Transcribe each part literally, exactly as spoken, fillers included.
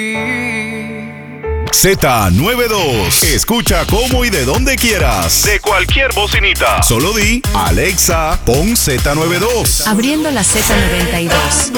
Z noventa y dos. Escucha cómo y de donde quieras. De cualquier bocinita. Solo di, Alexa, pon Z noventa y dos. Abriendo la Z noventa y dos.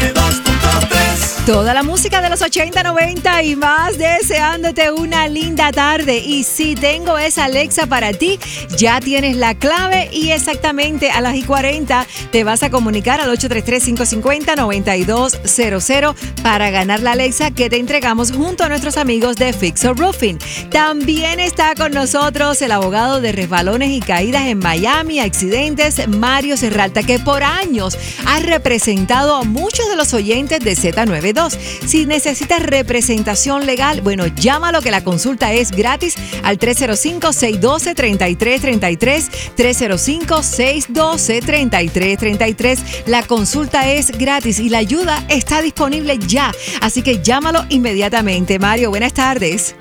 Toda la música de los ochenta, noventa y más, deseándote una linda tarde. Y si tengo esa Alexa para ti, ya tienes la clave y exactamente a las y cuarenta te vas a comunicar al ocho tres tres, cinco cinco cero, nueve dos cero cero para ganar la Alexa que te entregamos junto a nuestros amigos de Fixer Roofing. También está con nosotros el abogado de resbalones y caídas en Miami, accidentes, Mario Serralta, que por años ha representado a muchos de los oyentes de Z noventa y dos. Si necesitas representación legal, bueno, llámalo que la consulta es gratis al tres cero cinco, seis uno dos, tres tres tres tres, tres cero cinco, seis uno dos, tres tres tres tres. La consulta es gratis y la ayuda está disponible ya, así que llámalo inmediatamente. Mario, buenas tardes.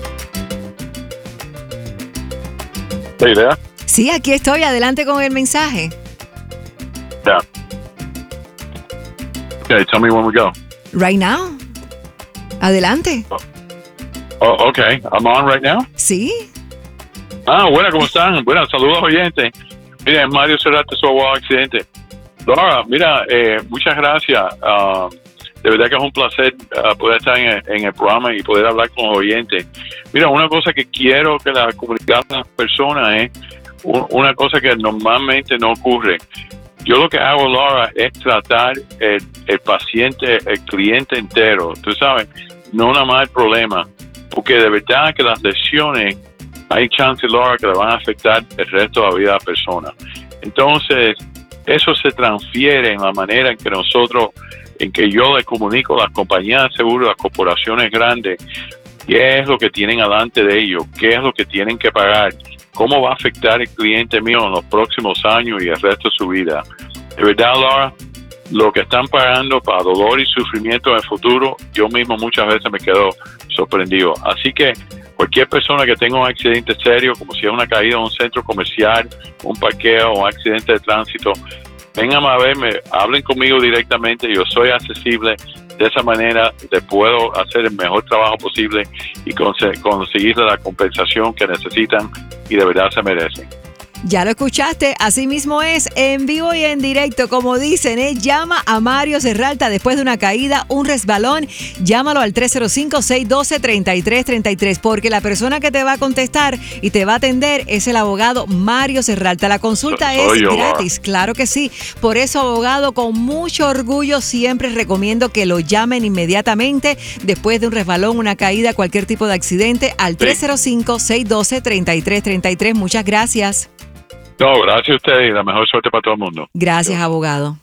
¿Hay idea? Sí, aquí estoy, adelante con el mensaje. Yeah. Okay, tell me when we go. Right now. Adelante. Oh, okay. I'm on right now. Sí. Ah, bueno, ¿cómo están? Bueno, saludos oyentes. Mira, Mario Serrata, su abogado accidente. Laura, mira, eh, muchas gracias. Uh, de verdad que es un placer uh, poder estar en, en el programa y poder hablar con los oyentes. Mira, una cosa que quiero que la comunicar a las personas es un, una cosa que normalmente no ocurre. Yo lo que hago, Laura, es tratar el, el paciente, el cliente entero, tú sabes, no nada más el problema, porque de verdad que las lesiones, hay chance, Laura, que le van a afectar el resto de la vida de la persona. Entonces, eso se transfiere en la manera en que nosotros, en que yo le comunico a las compañías de seguro, las corporaciones grandes, qué es lo que tienen delante de ellos, qué es lo que tienen que pagar, cómo va a afectar el cliente mío en los próximos años y el resto de su vida. De verdad, Laura, lo que están pagando para dolor y sufrimiento en el futuro, yo mismo muchas veces me quedo sorprendido. Así que cualquier persona que tenga un accidente serio, como si es una caída en un centro comercial, un parqueo o un accidente de tránsito, vengan a verme, hablen conmigo directamente, yo soy accesible. De esa manera les puedo hacer el mejor trabajo posible y conse- conseguir la compensación que necesitan y de verdad se merecen. Ya lo escuchaste, así mismo es, en vivo y en directo, como dicen, ¿eh? Llama a Mario Serralta después de una caída, un resbalón, llámalo al tres cero cinco, seis uno dos, tres tres tres tres, porque la persona que te va a contestar y te va a atender es el abogado Mario Serralta. La consulta so, es yo, gratis, Laura. Claro que sí. Por eso, abogado, con mucho orgullo siempre recomiendo que lo llamen inmediatamente después de un resbalón, una caída, cualquier tipo de accidente, al sí. tres cero cinco, seis uno dos, tres tres tres tres. Muchas gracias. No, gracias a usted y la mejor suerte para todo el mundo. Gracias, abogado.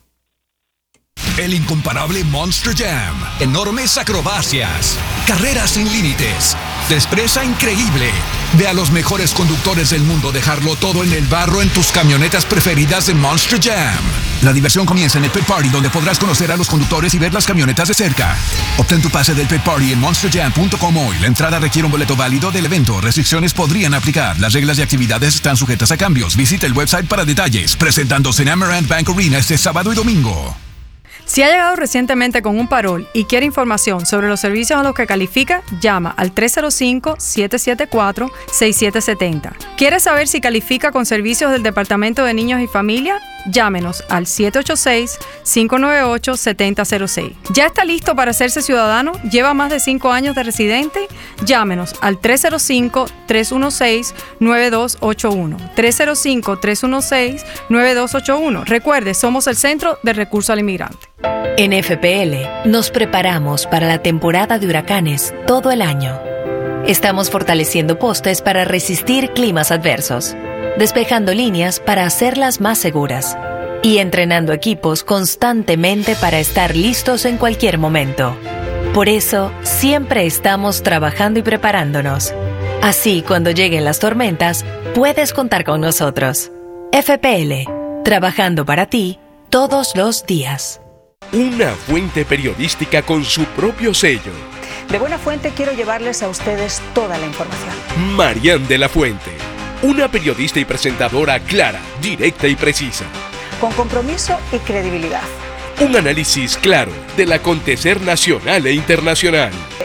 El incomparable Monster Jam. Enormes acrobacias. Carreras sin límites. Destreza increíble. Ve a los mejores conductores del mundo dejarlo todo en el barro en tus camionetas preferidas de Monster Jam. La diversión comienza en el Pit Party, donde podrás conocer a los conductores y ver las camionetas de cerca. Obtén tu pase del Pit Party en monster jam punto com hoy. La entrada requiere un boleto válido del evento. Restricciones podrían aplicar. Las reglas y actividades están sujetas a cambios. Visita el website para detalles. Presentándose en Amarant Bank Arena este sábado y domingo. Si ha llegado recientemente con un parol y quiere información sobre los servicios a los que califica, llama al tres cero cinco, siete siete cuatro, seis siete siete cero. ¿Quiere saber si califica con servicios del Departamento de Niños y Familia? Llámenos al siete ocho seis, cinco nueve ocho, siete cero cero seis. ¿Ya está listo para hacerse ciudadano? ¿Lleva más de cinco años de residente? Llámenos al tres cero cinco, tres uno seis, nueve dos ocho uno. tres cero cinco, tres uno seis, nueve dos ocho uno. Recuerde, somos el Centro de Recurso al Inmigrante. En F P L nos preparamos para la temporada de huracanes todo el año. Estamos fortaleciendo postes para resistir climas adversos, despejando líneas para hacerlas más seguras y entrenando equipos constantemente para estar listos en cualquier momento. Por eso, siempre estamos trabajando y preparándonos. Así, cuando lleguen las tormentas, puedes contar con nosotros. F P L, trabajando para ti todos los días. Una fuente periodística con su propio sello. De Buena Fuente quiero llevarles a ustedes toda la información. Marian de la Fuente, una periodista y presentadora clara, directa y precisa. Con compromiso y credibilidad. Un análisis claro del acontecer nacional e internacional.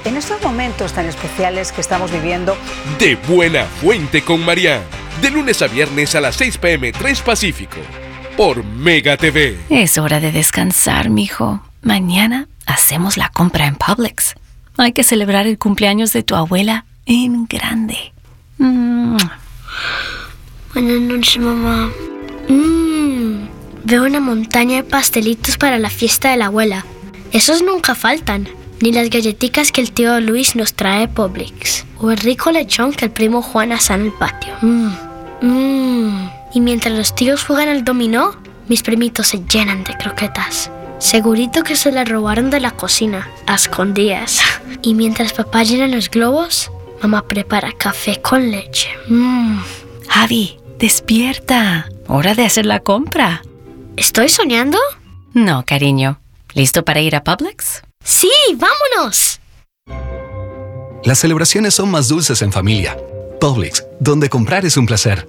en estos momentos tan especiales que estamos viviendo. De Buena Fuente con Marianne. De lunes a viernes a las seis pe eme tres Pacífico. Por Mega T V. Es hora de descansar, mijo. Mañana hacemos la compra en Publix. Hay que celebrar el cumpleaños de tu abuela en grande. Mm. Buenas noches, mamá. Mmm. Veo una montaña de pastelitos para la fiesta de la abuela. Esos nunca faltan. Ni las galletitas que el tío Luis nos trae de Publix. O el rico lechón que el primo Juan asa en el patio. Mmm. Mmm. Y mientras los tíos juegan al dominó, mis primitos se llenan de croquetas. Segurito que se las robaron de la cocina, a escondidas. Y mientras papá llena los globos, mamá prepara café con leche. Mmm. Javi, despierta. Hora de hacer la compra. ¿Estoy soñando? No, cariño. ¿Listo para ir a Publix? ¡Sí, vámonos! Las celebraciones son más dulces en familia. Publix, donde comprar es un placer.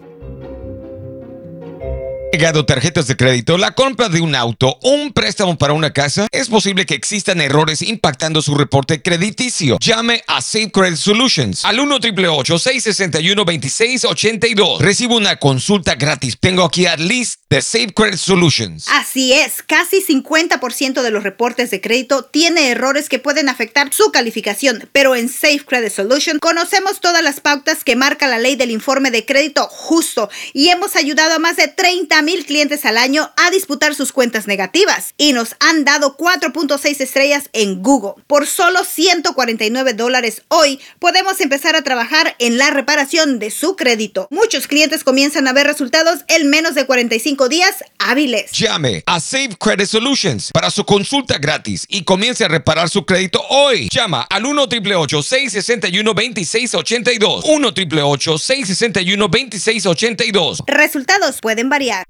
Llegado tarjetas de crédito, la compra de un auto o un préstamo para una casa, es posible que existan errores impactando su reporte crediticio. Llame a Safe Credit Solutions al uno, ocho ocho ocho, seis seis uno, dos seis ocho dos. Recibe una consulta gratis. Tengo aquí a Liz de Safe Credit Solutions. Así es, casi cincuenta por ciento de los reportes de crédito tiene errores que pueden afectar su calificación, pero en Safe Credit Solutions conocemos todas las pautas que marca la ley del informe de crédito justo y hemos ayudado a más de treinta mil clientes al año a disputar sus cuentas negativas y nos han dado cuatro punto seis estrellas en Google. Por solo ciento cuarenta y nueve dólares hoy podemos empezar a trabajar en la reparación de su crédito. Muchos clientes comienzan a ver resultados en menos de cuarenta y cinco días hábiles. Llame a Safe Credit Solutions para su consulta gratis y comience a reparar su crédito hoy. Llama al uno, ocho ocho ocho, seis seis uno, dos seis ocho dos. uno, ocho ocho ocho, seis seis uno, dos seis ocho dos. Resultados pueden variar.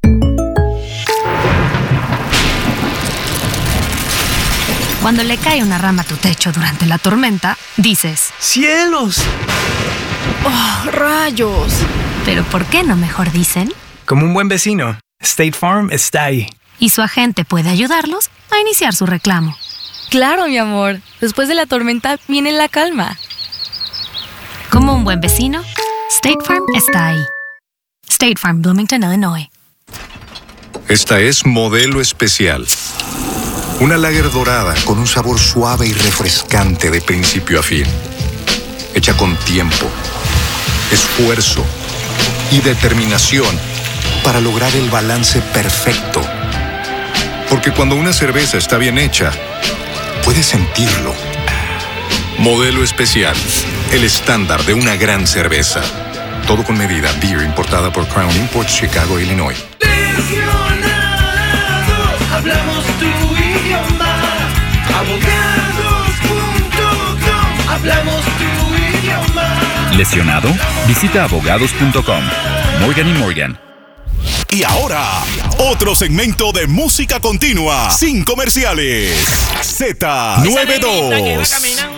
Cuando le cae una rama a tu techo durante la tormenta, dices: ¡cielos! ¡Oh, rayos! Pero ¿por qué no mejor dicen? Como un buen vecino, State Farm está ahí. Y su agente puede ayudarlos a iniciar su reclamo. Claro, mi amor. Después de la tormenta viene la calma. Como un buen vecino, State Farm está ahí. State Farm, Bloomington, Illinois. Esta es Modelo Especial. Una lager dorada con un sabor suave y refrescante de principio a fin. Hecha con tiempo, esfuerzo y determinación para lograr el balance perfecto. Porque cuando una cerveza está bien hecha, puedes sentirlo. Modelo Especial, el estándar de una gran cerveza. Todo con medida. Beer importada por Crown Imports, Chicago, Illinois. Hablamos tu idioma. Abogados punto com. Hablamos tu idioma. ¿Lesionado? Visita abogados punto com. Morgan y Morgan. Y ahora, otro segmento de música continua, sin comerciales. Z noventa y dos.